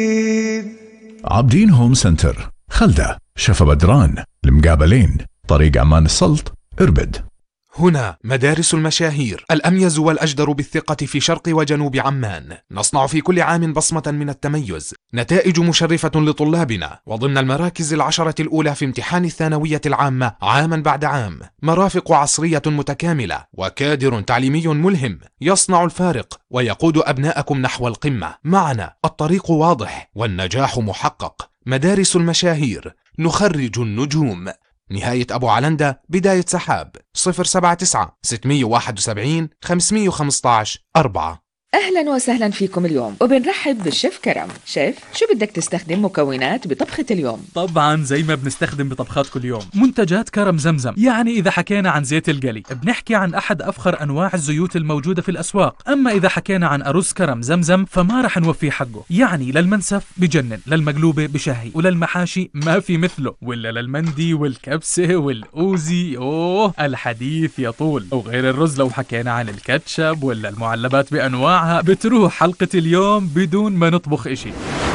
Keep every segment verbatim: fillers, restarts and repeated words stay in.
عابدين هوم سنتر، خلدة، شفا بدران، المقابلين، طريق عمان السلط، اربد. هنا مدارس المشاهير، الأميز والأجدر بالثقة في شرق وجنوب عمان. نصنع في كل عام بصمة من التميز، نتائج مشرفة لطلابنا، وضمن المراكز العشرة الأولى في امتحان الثانوية العامة عاما بعد عام. مرافق عصرية متكاملة وكادر تعليمي ملهم يصنع الفارق ويقود أبناءكم نحو القمة. معنا الطريق واضح والنجاح محقق. مدارس المشاهير، نخرج النجوم. نهاية أبو علندة، بداية سحاب، صفر سبعة تسعة ستمية وواحد وسبعين خمسمية وخمستاش أربعة. أهلا وسهلا فيكم اليوم، وبنرحب بالشيف كرم. شيف، شو بدك تستخدم مكونات بطبخة اليوم؟ طبعا زي ما بنستخدم بطبخات كل يوم، منتجات كرم زمزم. يعني إذا حكينا عن زيت القلي بنحكي عن أحد أفخر أنواع الزيوت الموجودة في الأسواق. أما إذا حكينا عن أرز كرم زمزم فما رح نوفي حقه. يعني للمنسف بجنن، للمقلوبة بشهي، وللمحاشي ما في مثله، ولا للمندي والكبسة والأوزي. أوه الحديث يطول. وغير الرز لو حكينا عن الكاتشب ولا المعلبات بأنواع بتروح حلقة اليوم بدون ما نطبخ إشي.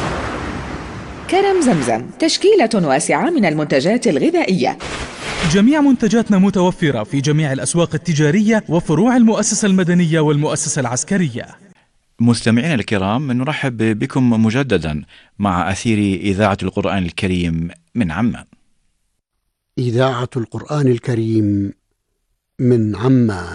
كرم زمزم تشكيلة واسعة من المنتجات الغذائية. جميع منتجاتنا متوفرة في جميع الأسواق التجارية وفروع المؤسسة المدنية والمؤسسة العسكرية. مستمعينا الكرام، نرحب بكم مجددا مع أثير إذاعة القرآن الكريم من عمان. إذاعة القرآن الكريم من عمان.